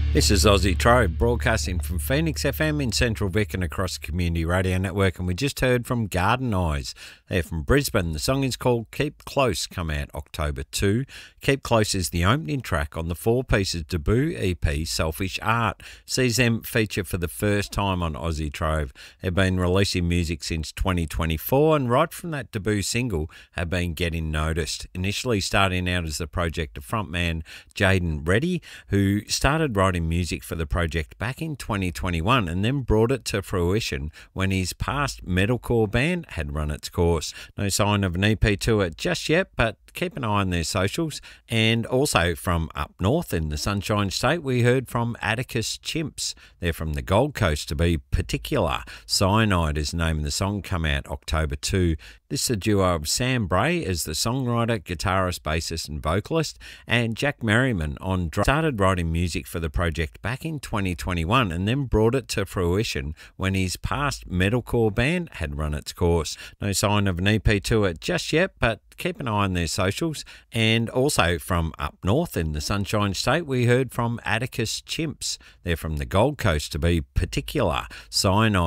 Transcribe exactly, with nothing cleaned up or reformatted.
This is Aussie Trove, broadcasting from Phoenix F M in Central Vic and across the Community Radio Network, and we just heard from Garden Eyes. They're from Brisbane. The song is called Keep Close, come out October second. Keep Close is the opening track on the Four Pieces debut E P, Selfish Art. Sees them feature for the first time on Aussie Trove. They've been releasing music since twenty twenty-four, and right from that debut single have been getting noticed. Initially starting out as the project of frontman Jaden Reddy, who started writing music for the project back in twenty twenty-one and then brought it to fruition when his past metalcore band had run its course. No sign of an E P tour just yet, but keep an eye on their socials. And also from up north in the Sunshine State, we heard from Atticus Chimps. They're from the Gold Coast, to be particular. Cyanide is the name of the song, come out October second. This is a duo of Sam Bray as the songwriter, guitarist, bassist and vocalist, and Jack Merriman on drum. Started writing music for the project back in twenty twenty-one and then brought it to fruition when his past metalcore band had run its course. No sign of an E P tour just yet, but keep an eye on their socials. And also from up north in the Sunshine State, we heard from Atticus Chimps. They're from the Gold Coast, to be particular. Cyanide